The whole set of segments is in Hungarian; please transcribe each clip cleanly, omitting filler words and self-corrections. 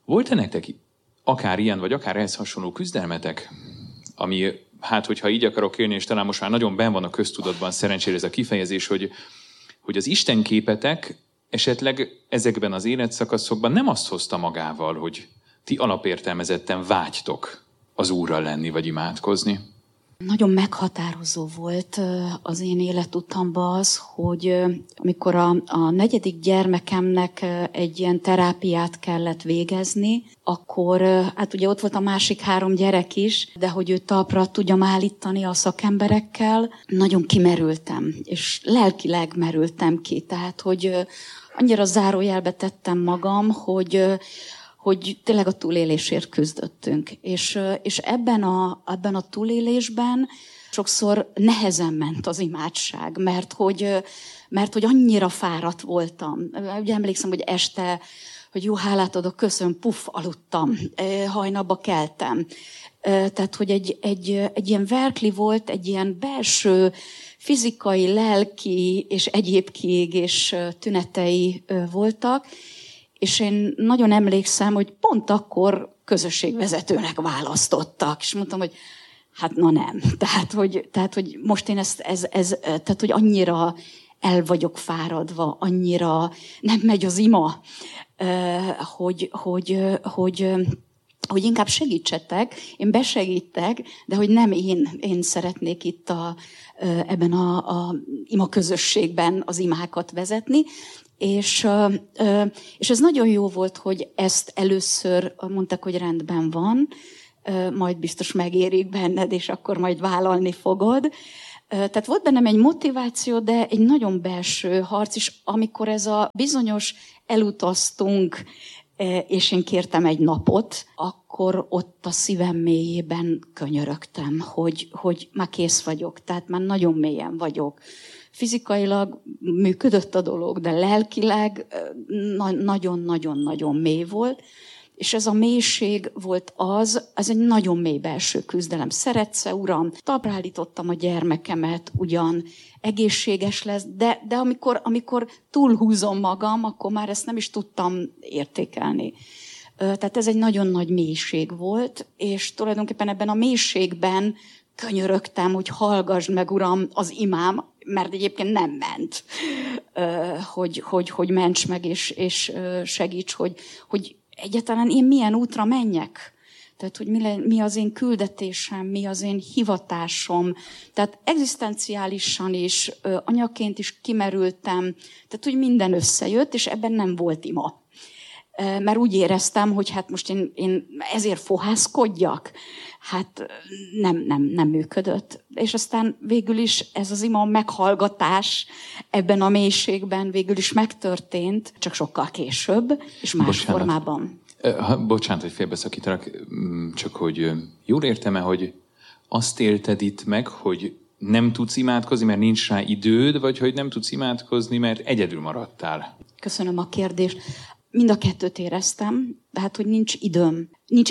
Volt-e nektek akár ilyen, vagy akár ehhez hasonló küzdelmetek, ami, hát hogyha így akarok élni, és talán most már nagyon benn van a köztudatban szerencsére ez a kifejezés, hogy az istenképetek esetleg ezekben az életszakaszokban nem azt hozta magával, hogy ti alapértelmezetten vágytok az Úrral lenni, vagy imádkozni? Nagyon meghatározó volt az én életutamban az, hogy amikor a 4. gyermekemnek egy ilyen terápiát kellett végezni, akkor hát ugye ott volt a másik 3 gyerek is, de hogy őt talpra tudjam állítani a szakemberekkel, nagyon kimerültem, és lelkileg merültem ki. Tehát, hogy annyira zárójelbe tettem magam, hogy tényleg a túlélésért küzdöttünk. És ebben a túlélésben sokszor nehezen ment az imádság, mert hogy annyira fáradt voltam. Ugye emlékszem, hogy este, hogy jó, hálát adok, köszönöm, aludtam, hajnalba keltem. Tehát, hogy egy ilyen verkli volt, egy ilyen belső fizikai, lelki és egyéb kiégés tünetei voltak, és én nagyon emlékszem, hogy pont akkor közösségvezetőnek választottak. És mondtam, hogy hát nem. Tehát, hogy most én tehát, hogy annyira el vagyok fáradva, annyira nem megy az ima, hogy inkább segítsetek, én besegítek, de hogy nem én szeretnék itt ebben a ima közösségben az imákat vezetni. És ez nagyon jó volt, hogy ezt először mondták, hogy rendben van, majd biztos megérik benned, és akkor majd vállalni fogod. Tehát volt bennem egy motiváció, de egy nagyon belső harc is, amikor ez a bizonyos elutaztunk, és én kértem egy napot, akkor ott a szívem mélyében könyörögtem, hogy már kész vagyok, tehát már nagyon mélyen vagyok. Fizikailag működött a dolog, de lelkileg nagyon-nagyon-nagyon mély volt, és ez a mélység volt az egy nagyon mély belső küzdelem. Szeretsz-e, Uram? Talpra állítottam a gyermekemet, ugyan egészséges lesz, de amikor túlhúzom magam, akkor már ezt nem is tudtam értékelni. Tehát ez egy nagyon nagy mélység volt, és tulajdonképpen ebben a mélységben könyörögtem, hogy hallgass meg, Uram, az imám, mert egyébként nem ment, hogy ments meg, és segíts, hogy egyáltalán én milyen útra menjek. Tehát, hogy mi az én küldetésem, mi az én hivatásom. Tehát egzisztenciálisan is, anyaként is kimerültem. Tehát, hogy minden összejött, és ebben nem volt ima. Mert úgy éreztem, hogy hát most én ezért fohászkodjak. Hát nem működött. És aztán végül is ez az ima meghallgatás ebben a mélységben végül is megtörtént, csak sokkal később, és más formában. Bocsánat, hogy félbeszakítanak, csak hogy jól értem-e, hogy azt élted itt meg, hogy nem tudsz imádkozni, mert nincs rá időd, vagy hogy nem tudsz imádkozni, mert egyedül maradtál? Köszönöm a kérdést. Mind a kettőt éreztem, tehát, hogy nincs időm, nincs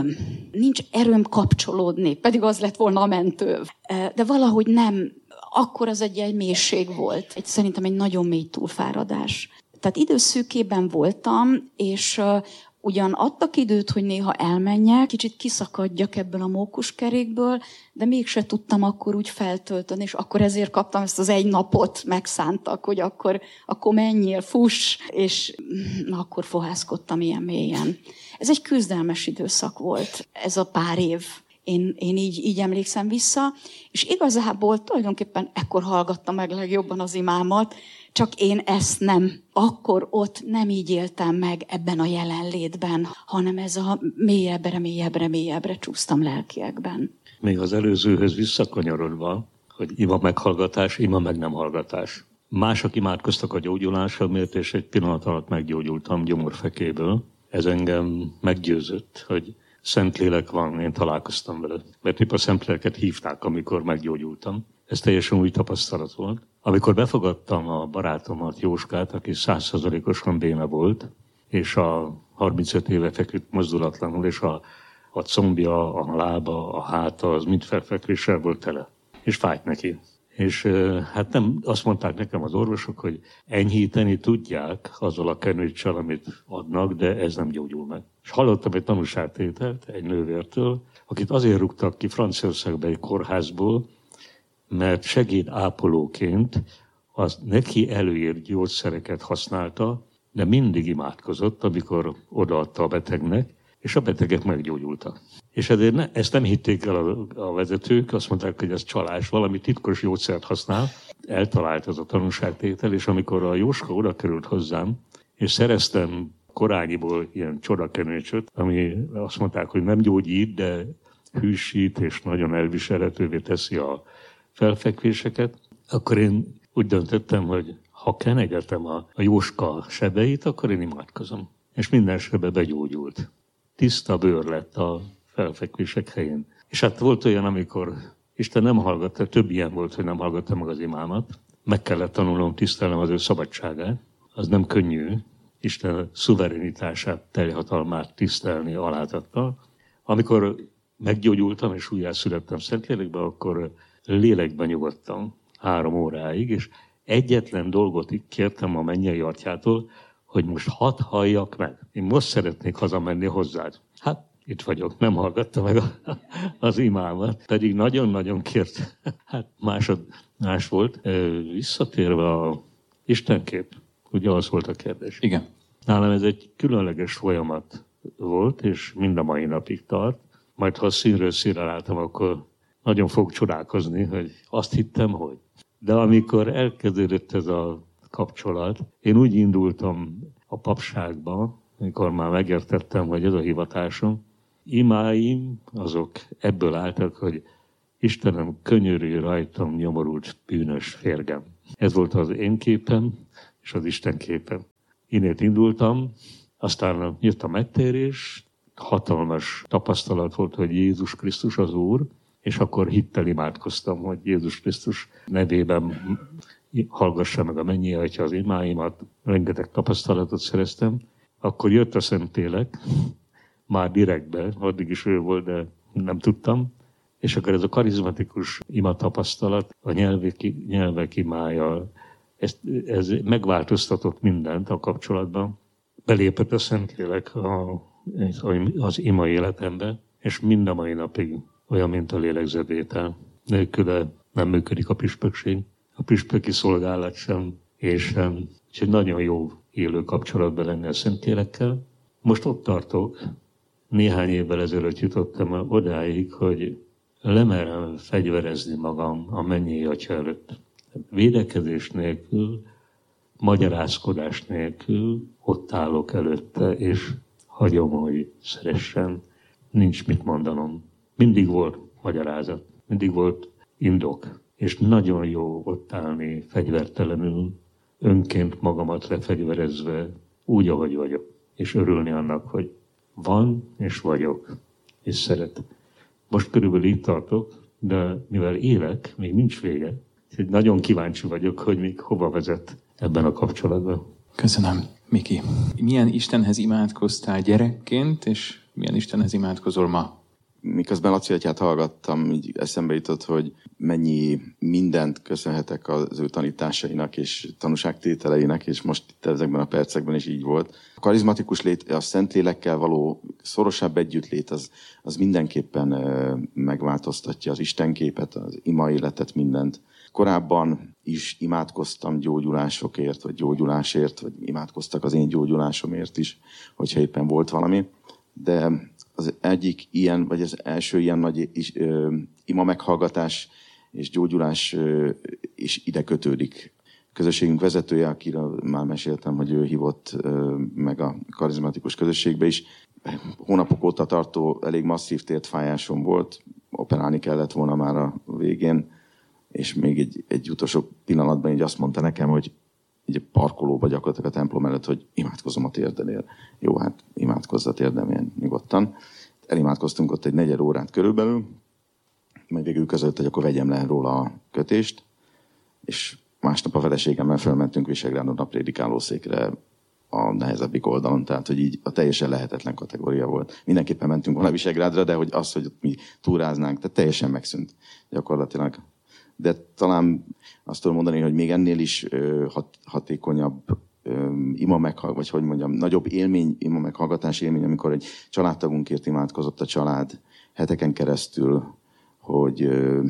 erőm kapcsolódni, pedig az lett volna a mentő. De valahogy nem, akkor az egy mélység volt. Szerintem egy nagyon mély túlfáradás. Tehát időszűkében voltam, és ugyan adtak időt, hogy néha elmenjek, kicsit kiszakadjak ebből a mókuskerékből, de mégse tudtam akkor úgy feltölteni, és akkor ezért kaptam ezt az egy napot, megszántak, hogy akkor menjél, fuss, és akkor fohászkodtam ilyen mélyen. Ez egy küzdelmes időszak volt, ez a pár év. Én így emlékszem vissza, és igazából tulajdonképpen ekkor hallgattam meg legjobban az imámat, csak én ezt nem. Akkor ott nem így éltem meg ebben a jelenlétben, hanem ez a mélyebbre csúsztam lelkiekben. Még az előzőhöz visszakanyarodva, hogy ima meghallgatás, ima meg nem hallgatás. Mások imádkoztak a gyógyulásomért, és egy pillanat alatt meggyógyultam gyomorfekéből. Ez engem meggyőzött, hogy Szentlélek van, én találkoztam vele. Mert épp a Szentléleket hívták, amikor meggyógyultam. Ez teljesen új tapasztalat volt. Amikor befogadtam a barátomat, Jóskát, aki 100%-osan béna volt, és a 35 éve feküdt mozdulatlanul, és a combja, a lába, a háta, az mind felfekvéssel volt tele. És fájt neki. És hát nem, azt mondták nekem az orvosok, hogy enyhíteni tudják azzal a kenőccsel, amit adnak, de ez nem gyógyul meg. És hallottam egy tanúságtételt egy nővértől, akit azért rúgtak ki Franciaországba egy kórházból, mert segédápolóként az neki előírt gyógyszereket használta, de mindig imádkozott, amikor odaadta a betegnek, és a betegek meggyógyultak. És ezért ezt nem hitték el a vezetők, azt mondták, hogy ez csalás, valami titkos gyógyszert használ. Eltalált az a tanúságtétel, és amikor a Jóska oda került hozzám, és szereztem korányiból ilyen csodakenőcsöt, ami azt mondták, hogy nem gyógyít, de hűsít, és nagyon elviselhetővé teszi a felfekvéseket, akkor én úgy döntöttem, hogy ha kenegetem a Jóska sebeit, akkor én imádkozom. És minden sebe begyógyult. Tiszta bőr lett a felfekvések helyén. És hát volt olyan, amikor Isten nem hallgatta, több ilyen volt, hogy nem hallgatta meg az imámat. Meg kellett tanulnom tisztelnem az ő szabadságát. Az nem könnyű. Isten szuverenitását, teljhatalmát tisztelni alázattal. Amikor meggyógyultam és újjászülettem Szentlélekbe, akkor lélekben nyugodtam 3 óráig, és egyetlen dolgot kértem a mennyei atyától, hogy most hadd halljak meg. Én most szeretnék hazamenni hozzád. Hát itt vagyok, nem hallgatta meg az imámat, pedig nagyon-nagyon kért. Hát más volt. Visszatérve a Istenkép, ugye az volt a kérdés. Igen. Nálam ez egy különleges folyamat volt, és mind a mai napig tart. Majd ha színről színre láttam, akkor nagyon fog csodálkozni, hogy azt hittem, hogy. De amikor elkezdődött ez a kapcsolat, én úgy indultam a papságba, amikor már megértettem, hogy ez a hivatásom, imáim azok ebből álltak, hogy Istenem, könyörülj rajtam nyomorult bűnös férgem. Ez volt az én képem és az Isten képem. Innét indultam, aztán jött a megtérés, hatalmas tapasztalat volt, hogy Jézus Krisztus az Úr, és akkor hittel imádkoztam, hogy Jézus Krisztus nevében hallgassa meg a mennyi atya az imáimat, rengeteg tapasztalatot szereztem. Akkor jött a Szentlélek, már direktbe, addig is ő volt, de nem tudtam. És akkor ez a karizmatikus imatapasztalat, a nyelvek imája, ez megváltoztatott mindent a kapcsolatban. Belépett a Szentlélek az ima életembe, és mind a mai napig olyan, mint a lélegzetvétel. Nélküle nem működik a püspökség, a püspöki szolgálat sem, és sem. Úgyhogy nagyon jó élő kapcsolatban lenni a Szentlélekkel. Most ott tartok, néhány évvel ezelőtt jutottam odáig, hogy lemerem fegyverezni magam a mennyei atya előtt. Védekezés nélkül, magyarázkodás nélkül ott állok előtte, és hagyom, hogy szeressen. Nincs mit mondanom. Mindig volt magyarázat, mindig volt indok, és nagyon jó ott állni fegyvertelenül, önként magamat lefegyverezve, úgy, ahogy vagyok, és örülni annak, hogy van, és vagyok, és szeret. Most körülbelül itt tartok, de mivel élek, még nincs vége, úgyhogy nagyon kíváncsi vagyok, hogy még hova vezet ebben a kapcsolatban. Köszönöm, Miki. Milyen Istenhez imádkoztál gyerekként, és milyen Istenhez imádkozol ma? Miközben Laci atyát hallgattam, így eszembe jutott, hogy mennyi mindent köszönhetek az ő tanításainak és tanúságtételeinek, és most itt ezekben a percekben is így volt. A karizmatikus lét, a Szentlélekkel való szorosabb együttlét, az mindenképpen megváltoztatja az Istenképet, az ima életet, mindent. Korábban is imádkoztam gyógyulásokért, vagy gyógyulásért, vagy imádkoztak az én gyógyulásomért is, hogyha éppen volt valami. De az egyik ilyen, vagy az első ilyen nagy ima meghallgatás és gyógyulás is ide kötődik. A közösségünk vezetője, akiről már meséltem, hogy ő hívott meg a karizmatikus közösségbe is, hónapok óta tartó elég masszív tértfájásom volt, operálni kellett volna már a végén, és még egy utolsó pillanatban így azt mondta nekem, hogy egy parkolóba gyakorlatilag a templom előtt, hogy imádkozom a térdenél. Jó, hát imádkozz a térdemén nyugodtan. Elimádkoztunk ott egy 4 órát körülbelül, majd végül között, hogy akkor vegyem le róla a kötést, és másnap a feleségemmel felmentünk Visegrádon a prédikálószékre a nehezebbik oldalon, tehát hogy így a teljesen lehetetlen kategória volt. Mindenképpen mentünk volna Visegrádra, de hogy az, hogy mi túráznánk, tehát teljesen megszűnt gyakorlatilag. de talán azt tudom mondani, hogy még ennél is hatékonyabb vagy hogy mondjam, nagyobb élmény, ima meghallgatás élmény, amikor egy családtagunkért imádkozott a család heteken keresztül, hogy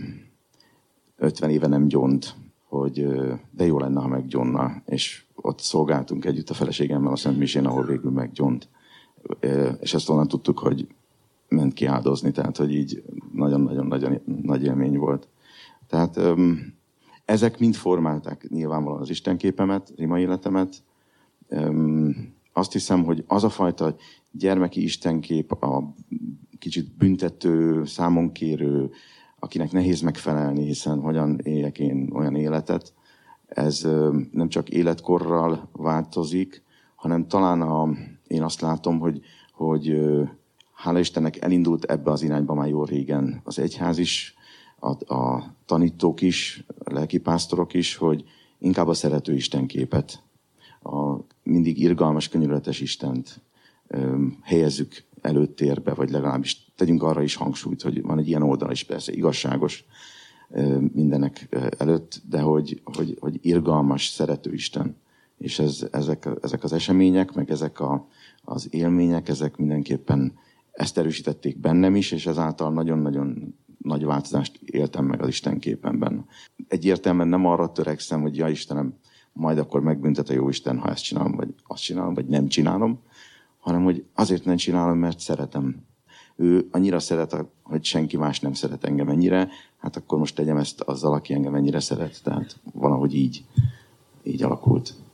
50 éve nem gyónt, hogy de jó lenne, ha meggyónna, és ott szolgáltunk együtt a feleségemmel a Szent Misén, ahol végül meggyónt. És ezt onnan tudtuk, hogy ment ki áldozni, tehát hogy így nagyon-nagyon nagy élmény volt. Tehát ezek mind formálták nyilvánvalóan az istenképemet, ima életemet. Azt hiszem, hogy az a fajta gyermeki istenkép, a kicsit büntető, számonkérő, akinek nehéz megfelelni, hiszen hogyan éljek én olyan életet, ez nem csak életkorral változik, hanem talán én azt látom, hogy hála Istennek elindult ebbe az irányba már jó régen az egyház is, a tanítók is, a lelkipásztorok is, hogy inkább a szerető istenképet, a mindig irgalmas, könyörületes Istent helyezzük előtérbe, vagy legalábbis tegyünk arra is hangsúlyt, hogy van egy ilyen oldal is, persze igazságos mindenek előtt, de hogy irgalmas, szerető Isten. És ezek az események, meg ezek az élmények, ezek mindenképpen ezt erősítették bennem is, és ezáltal nagyon-nagyon nagy változást éltem meg az Isten képemben. Egyértelműen nem arra törekszem, hogy ja Istenem, majd akkor megbüntet a jó Isten, ha ezt csinálom, vagy azt csinálom, vagy nem csinálom, hanem hogy azért nem csinálom, mert szeretem. Ő annyira szeret, hogy senki más nem szeret engem ennyire, hát akkor most tegyem ezt azzal, aki engem ennyire szeret. Tehát valahogy így alakult.